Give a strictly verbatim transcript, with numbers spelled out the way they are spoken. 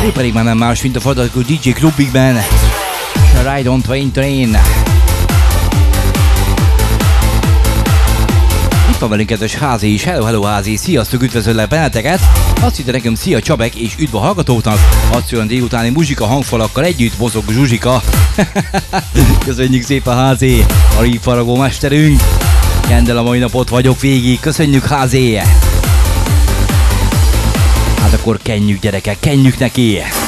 Ő pedig már nem más, mint a fadatkó dé dzsé Klubikben, és a Ride on Train Train. Itt van velünk kedves Házi is. Hello, hello Házi, sziasztok, üdvözöllek benneteket. Azt hitte nekem, szia Csabek, és üdv a hallgatóknak. Azt olyan délutáni muzsika hangfalakkal együtt mozog Zsuzsika. Köszönjük szépen Házi, a rífaragó mesterünk. Kendel a mai napot vagyok végig, köszönjük Házi. Hát akkor kenjük gyerekek, kenjük neki.